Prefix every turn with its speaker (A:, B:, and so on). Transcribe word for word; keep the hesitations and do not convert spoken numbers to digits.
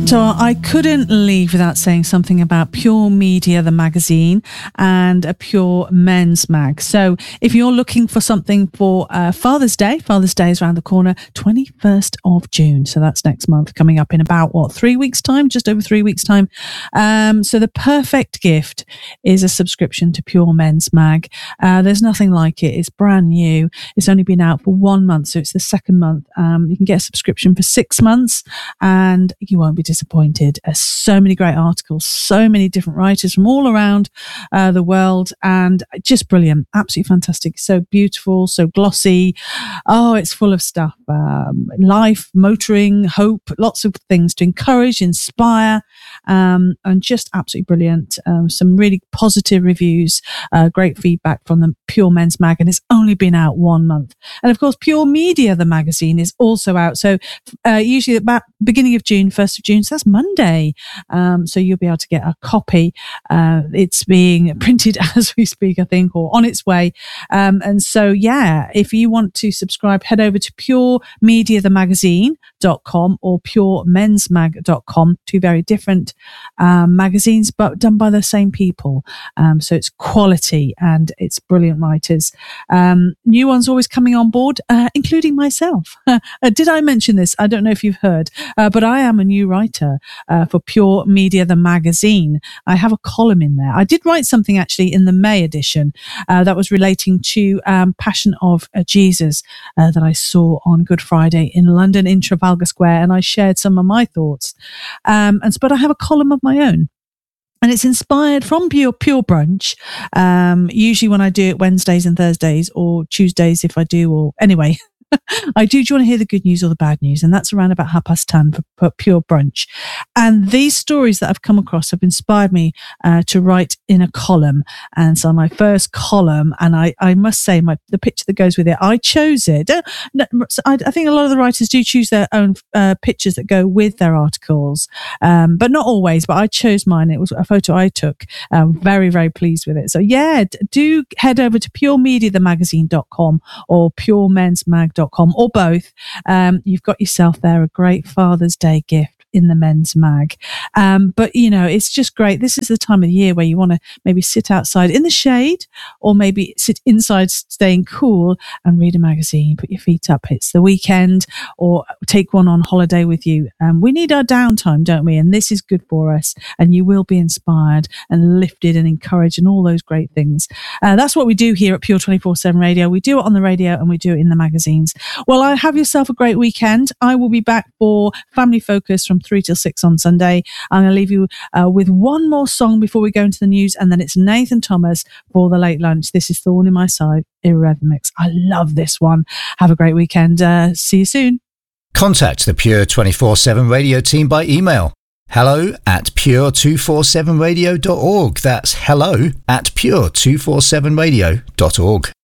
A: So I couldn't leave without saying something about Pure Media, the magazine, and a Pure Men's Mag. So if you're looking for something for uh, Father's Day, Father's Day is around the corner, twenty-first of June. So that's next month, coming up in about, what, three weeks' time, just over three weeks' time. Um, so the perfect gift is a subscription to Pure Men's Mag. Uh, there's nothing like it. It's brand new. It's only been out for one month, so it's the second month. Um, you can get a subscription for six months and you won't be disappointed. Uh, so many great articles, so many different writers from all around uh, the world, and just brilliant, absolutely fantastic. So beautiful, so glossy. Oh, it's full of stuff. Um, life, motoring, hope, lots of things to encourage, inspire, um, and just absolutely brilliant. Um, some really positive reviews, uh, great feedback from the Pure Men's Mag, and it's only been out one month. And of course, Pure Media, the magazine, is also out. So uh, usually about beginning of June, first of June, so that's Monday. Um, so you'll be able to get a copy. Uh, it's being printed as we speak, I think, or on its way. Um, and so, yeah, if you want to subscribe, head over to pure media the magazine dot com or pure mens mag dot com. Two very different um, magazines, but done by the same people. Um, so it's quality and it's brilliant writers. Um, new ones always coming on board, uh, including myself. uh, did I mention this? I don't know if you've heard, uh, but I am a new writer uh, for Pure Media, the magazine. I have a column in there. I did write something actually in the May edition uh, that was relating to um, Passion of uh, Jesus uh, that I saw on Good Friday in London in Trafalgar Square, and I shared some of my thoughts. Um, and but I have a column of my own. And it's inspired from Pure, Pure Brunch. Um, usually when I do it Wednesdays and Thursdays, or Tuesdays if I do, or anyway, I do. Do you want to hear the good news or the bad news? And that's around about half past ten for, for Pure Brunch. And these stories that I've come across have inspired me uh, to write in a column. And so my first column, and I, I must say, my the picture that goes with it, I chose it. Uh, I, I think a lot of the writers do choose their own uh, pictures that go with their articles, um, but not always. But I chose mine. It was a photo I took. I'm very, very pleased with it. So yeah, do head over to pure media the magazine dot com or pure mens mag dot com or both. Um, you've got yourself there a great Father's Day gift in the Men's Mag. Um, but, you know, it's just great. This is the time of the year where you want to maybe sit outside in the shade or maybe sit inside staying cool and read a magazine, put your feet up. It's the weekend, or take one on holiday with you. Um, we need our downtime, don't we? And this is good for us, and you will be inspired and lifted and encouraged and all those great things. Uh, that's what we do here at Pure twenty-four seven Radio. We do it on the radio and we do it in the magazines. Well, I have yourself a great weekend. I will be back for Family Focus from three till six on Sunday. I'm going to leave you uh, with one more song before we go into the news, and then it's Nathan Thomas for the late lunch. This is Thorn in My Side, Eurythmics. I love this one. Have a great weekend. Uh, see you soon.
B: Contact the Pure twenty-four seven Radio team by email. Hello at pure two forty-seven radio dot org. That's hello at pure two forty-seven radio dot org.